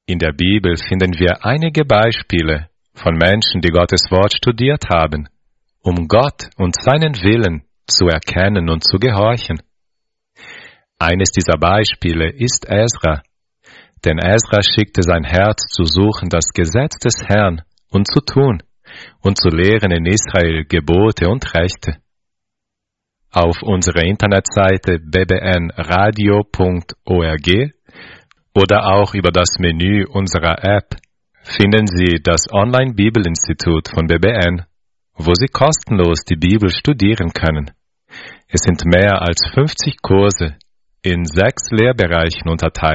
In der Bibel finden wir einige Beispiele von Menschen, die Gottes Wort studiert haben, um Gott und seinen Willen zu erkennen und zu gehorchen. Eines dieser Beispiele ist Esra, denn Esra schickte sein Herz zu suchen, das Gesetz des Herrn und zu tun und zu lehren in Israel Gebote und Rechte. Auf unserer Internetseite bbnradio.org oder auch über das Menü unserer App finden Sie das Online-Bibelinstitut von BBN, wo Sie kostenlos die Bibel studieren können. Es sind mehr als 50 Kurse in 6 Lehrbereichen unterteilt.